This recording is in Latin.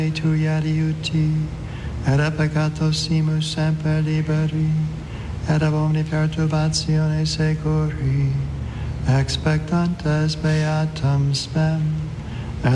tui adiuti, et a peccato simus semper liberi, et ab omni perturbatione securi, expectantes beatum spem.